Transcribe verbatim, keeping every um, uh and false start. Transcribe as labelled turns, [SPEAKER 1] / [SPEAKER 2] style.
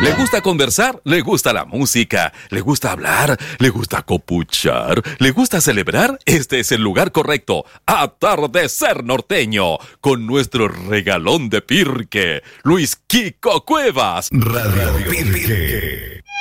[SPEAKER 1] ¿Le gusta conversar? ¿Le gusta la música? ¿Le gusta hablar? ¿Le gusta copuchar? ¿Le gusta celebrar? Este es el lugar correcto. Atardecer Norteño, con nuestro regalón de Pirque, Luis Kiko Cuevas.
[SPEAKER 2] Radio Pirque.